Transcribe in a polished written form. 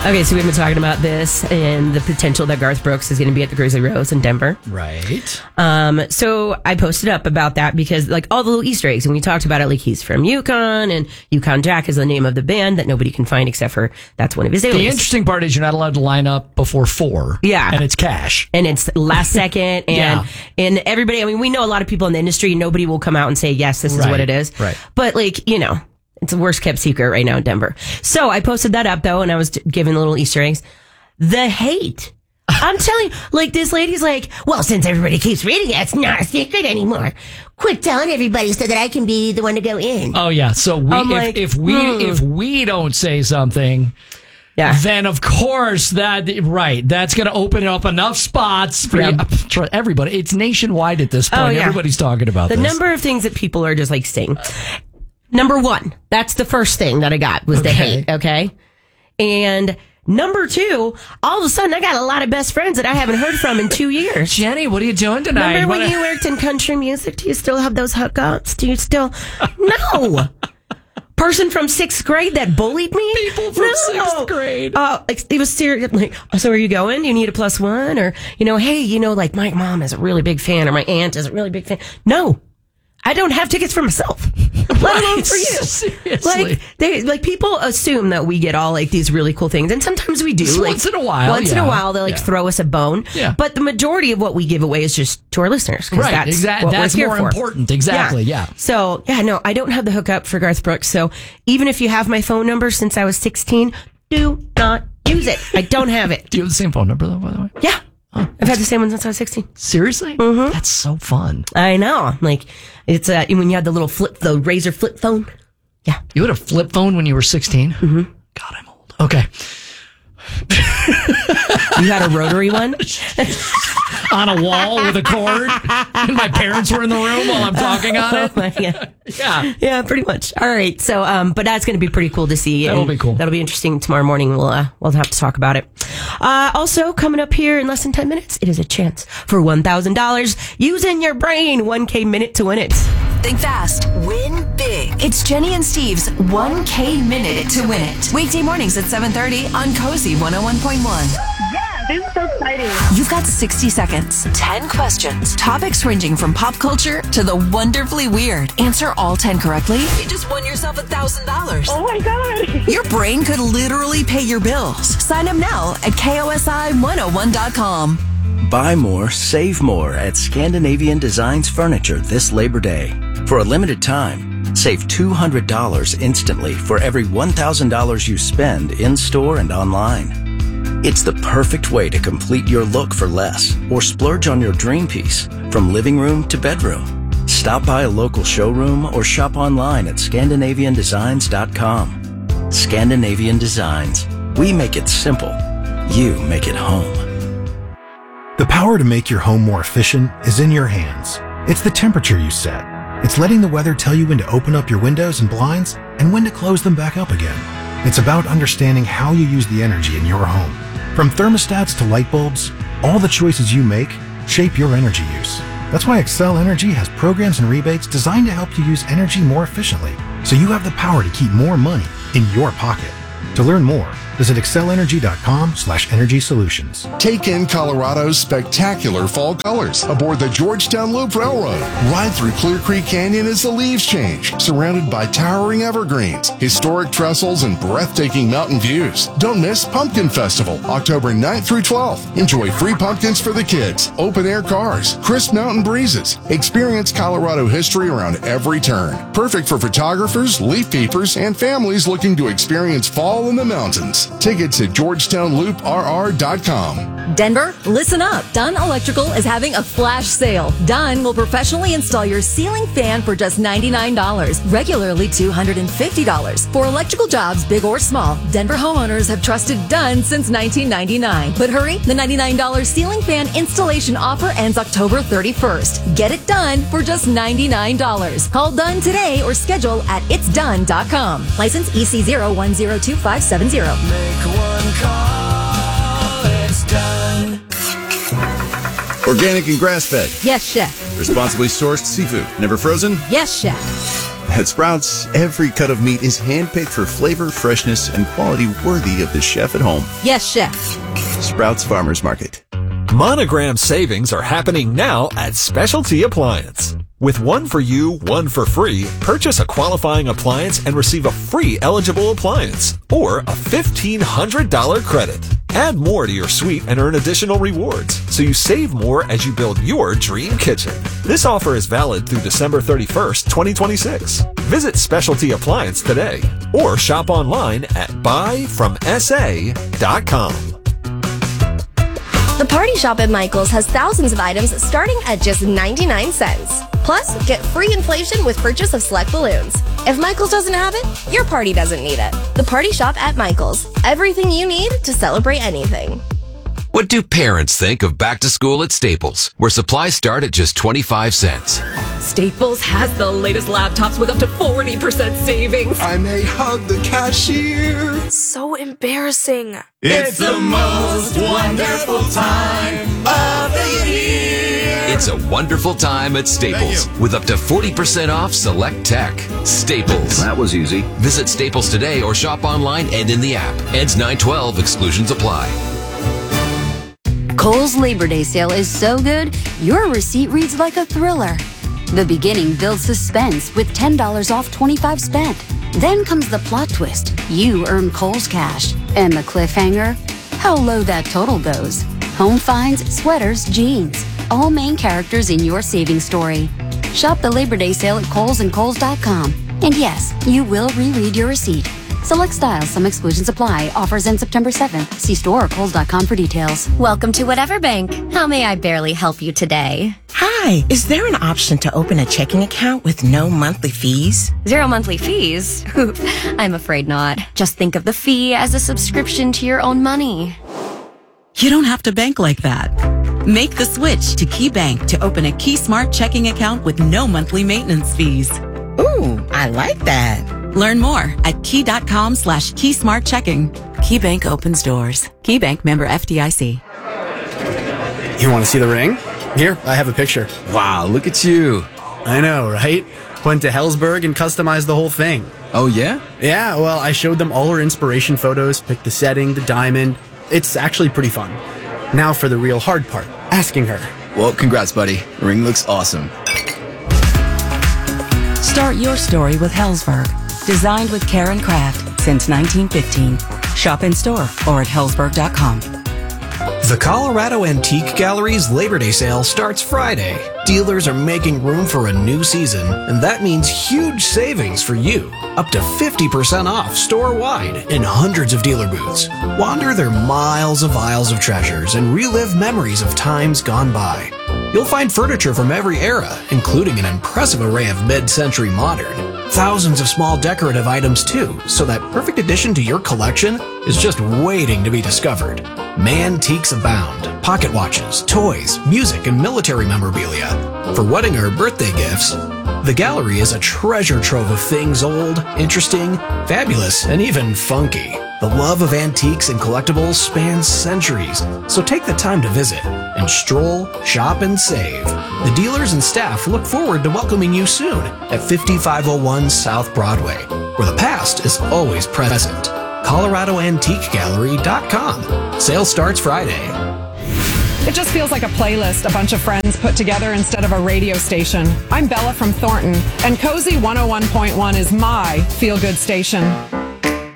Okay, so we've been talking about this and the potential that Garth Brooks is going to be at the Grizzly Rose in Denver. Right. So I posted up about that because, like, all the little Easter eggs, and we talked about it, like, he's from Yukon, and Yukon Jack is the name of the band that nobody can find except for that's one of his aliases. The interesting part is you're not allowed to line up before 4. Yeah. And it's cash. And it's last second, and and everybody, I mean, we know a lot of people in the industry, nobody will come out and say, yes, this is what it is. Right. But, like, you know, it's a worst kept secret right now in Denver. So I posted that up, though, and I was giving little Easter eggs. The hate. I'm telling you, like, this lady's like, well, since everybody keeps reading it, it's not a secret anymore. Quit telling everybody so that I can be the one to go in. Oh, yeah. So if we don't say something, then of course that's going to open up enough spots for everybody. It's nationwide at this point. Oh, yeah. Everybody's talking about this. The number of things that people are just like saying. Number 1, that's the first thing that I got was the hate. Okay. And number 2, all of a sudden I got a lot of best friends that I haven't heard from in 2 years. Jenny, what are you doing tonight? Remember when you worked in country music? Do you still have those hookups? Do you still? No. Person from 6th grade that bullied me? People from 6th grade. It was serious. Like, so are you going? Do you need a +1? Or, you know, hey, you know, like my mom is a really big fan or my aunt is a really big fan. No. I don't have tickets for myself, let alone for you. Seriously. Like people assume that we get all like these really cool things, and sometimes we do. Just like, once in a while. Once in a while, they throw us a bone. Yeah. But the majority of what we give away is just to our listeners. Right. That's exactly. That's more important. Exactly. Yeah. So no, I don't have the hookup for Garth Brooks. So even if you have my phone number since I was 16, do not use it. I don't have it. Do you have the same phone number though? By the way. Yeah. I've had the same one since I was 16. Seriously? Mm-hmm. That's so fun. I know. Like, it's when you had the Razor flip phone. Yeah. You had a flip phone when you were 16? Mm-hmm. God, I'm old. Okay. You had a rotary one? On a wall with a cord? And my parents were in the room while I'm talking on it? Yeah. Yeah, pretty much. All right. So, but that's going to be pretty cool to see. That'll be cool. That'll be interesting. Tomorrow morning, we'll have to talk about it. Also, coming up here in less than 10 minutes, it is a chance for $1,000 using your brain. 1K minute to win it. Think fast. Win big. It's Jenny and Steve's 1K minute to win it. Weekday mornings at 7:30 on Cozy 101.1. Yeah, this is so exciting. You've got 60 seconds, 10 questions, topics ranging from pop culture to the wonderfully weird. Answer all 10 correctly, you just won yourself $1,000. Oh my God. Your brain could literally pay your bills. Sign up now at KOSI101.com. Buy more, save more at Scandinavian Designs Furniture this Labor Day. For a limited time, save $200 instantly for every $1,000 you spend in-store and online. It's the perfect way to complete your look for less or splurge on your dream piece from living room to bedroom. Stop by a local showroom or shop online at ScandinavianDesigns.com. Scandinavian Designs. We make it simple. You make it home. The power to make your home more efficient is in your hands. It's the temperature you set. It's letting the weather tell you when to open up your windows and blinds and when to close them back up again. It's about understanding how you use the energy in your home. From thermostats to light bulbs, all the choices you make shape your energy use. That's why Excel Energy has programs and rebates designed to help you use energy more efficiently, so you have the power to keep more money in your pocket. To learn more, visit excelenergy.com/energy solutions. Take in Colorado's spectacular fall colors aboard the Georgetown Loop Railroad. Ride through Clear Creek Canyon as the leaves change, surrounded by towering evergreens, historic trestles, and breathtaking mountain views. Don't miss Pumpkin Festival, October 9th through 12th. Enjoy free pumpkins for the kids, open-air cars, crisp mountain breezes. Experience Colorado history around every turn. Perfect for photographers, leaf peepers, and families looking to experience fall in the mountains. Tickets at GeorgetownLoopRR.com. Denver, listen up. Dunn Electrical is having a flash sale. Dunn will professionally install your ceiling fan for just $99, regularly $250. For electrical jobs, big or small, Denver homeowners have trusted Dunn since 1999. But hurry, the $99 ceiling fan installation offer ends October 31st. Get it done for just $99. Call Dunn today or schedule at itsdone.com. License EC010257. Make one call, it's done. Organic and grass-fed. Yes, chef. Responsibly sourced seafood. Never frozen? Yes, chef. At Sprouts, every cut of meat is handpicked for flavor, freshness, and quality worthy of the chef at home. Yes, chef. Sprouts Farmers Market. Monogram savings are happening now at Specialty Appliance. With one for you, one for free, purchase a qualifying appliance and receive a free eligible appliance or a $1,500 credit. Add more to your suite and earn additional rewards, so you save more as you build your dream kitchen. This offer is valid through December 31st, 2026. Visit Specialty Appliance today or shop online at buyfromsa.com. The Party Shop at Michael's has thousands of items starting at just 99 cents. Plus, get free inflation with purchase of select balloons. If Michael's doesn't have it, your party doesn't need it. The Party Shop at Michael's. Everything you need to celebrate anything. What do parents think of back to school at Staples, where supplies start at just 25 cents? Staples has the latest laptops with up to 40% savings. I may hug the cashier. So embarrassing. It's the most wonderful time of the year. It's a wonderful time at Staples with up to 40% off select tech. Staples. That was easy. Visit Staples today or shop online and in the app. Ends 9/12. Exclusions apply. Kohl's Labor Day sale is so good, your receipt reads like a thriller. The beginning builds suspense with $10 off 25 spent. Then comes the plot twist. You earn Kohl's cash. And the cliffhanger? How low that total goes. Home finds, sweaters, jeans. All main characters in your savings story. Shop the Labor Day sale at Kohl's and Kohl's.com. And yes, you will reread your receipt. Select styles, some exclusions apply. Offers end September 7th. See store or Kohl's.com for details. Welcome to Whatever Bank. How may I barely help you today? Hi, is there an option to open a checking account with no monthly fees? 0 monthly fees? I'm afraid not. Just think of the fee as a subscription to your own money. You don't have to bank like that. Make the switch to KeyBank to open a KeySmart checking account with no monthly maintenance fees. Ooh, I like that. Learn more at key.com/keysmartchecking. KeyBank opens doors. KeyBank member FDIC. You want to see the ring? Here, I have a picture. Wow, look at you. I know, right? Went to Helzberg and customized the whole thing. Oh, yeah? Yeah, well, I showed them all our inspiration photos, picked the setting, the diamond. It's actually pretty fun. Now for the real hard part, asking her. Well, congrats, buddy. The ring looks awesome. Start your story with Helzberg. Designed with care and craft since 1915. Shop in store or at Helzberg.com. The Colorado Antique Gallery's Labor Day sale starts Friday. Dealers are making room for a new season, and that means huge savings for you. Up to 50% off store-wide in hundreds of dealer booths. Wander their miles of aisles of treasures and relive memories of times gone by. You'll find furniture from every era, including an impressive array of mid-century modern. Thousands of small decorative items too, so that perfect addition to your collection is just waiting to be discovered. Mantiques abound, pocket watches, toys, music, and military memorabilia. For wedding or birthday gifts, the gallery is a treasure trove of things old, interesting, fabulous, and even funky. The love of antiques and collectibles spans centuries, so take the time to visit and stroll, shop, and save. The dealers and staff look forward to welcoming you soon at 5501 South Broadway, where the past is always present. ColoradoAntiqueGallery.com. Sale starts Friday. It just feels like a playlist a bunch of friends put together instead of a radio station. I'm Bella from Thornton, and Cozy 101.1 is my feel-good station.